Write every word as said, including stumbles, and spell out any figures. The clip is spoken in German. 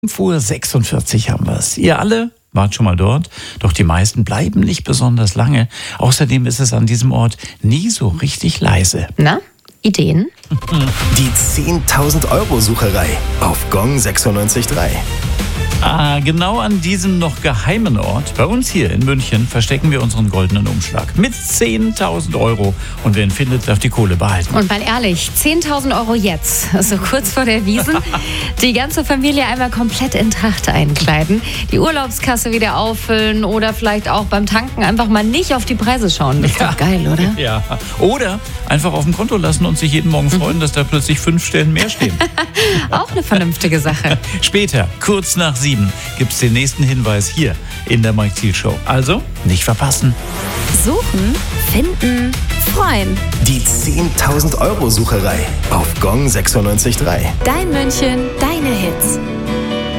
fünf Uhr sechsundvierzig haben wir es. Ihr alle wart schon mal dort, doch die meisten bleiben nicht besonders lange. Außerdem ist es an diesem Ort nie so richtig leise. Na, Ideen? Die zehntausend-Euro-Sucherei auf Gong sechsundneunzig Komma drei. Ah, genau an diesem noch geheimen Ort, bei uns hier in München, verstecken wir unseren goldenen Umschlag mit zehntausend Euro. Und wer ihn findet, darf die Kohle behalten. Und mal ehrlich, zehntausend Euro jetzt, so kurz vor der Wiesn, die ganze Familie einmal komplett in Tracht einkleiden, die Urlaubskasse wieder auffüllen oder vielleicht auch beim Tanken einfach mal nicht auf die Preise schauen. Das ist doch geil, oder? Ja. Oder einfach auf dem Konto lassen und sich jeden Morgen freuen, dass da plötzlich fünf Stellen mehr stehen. Auch eine vernünftige Sache. Später, kurz nach sieben, gibt es den nächsten Hinweis hier in der Mike Thiel Show. Also, nicht verpassen. Suchen, finden, freuen. Die zehntausend-Euro-Sucherei auf Gong sechsundneunzig Komma drei. Dein München, deine Hits.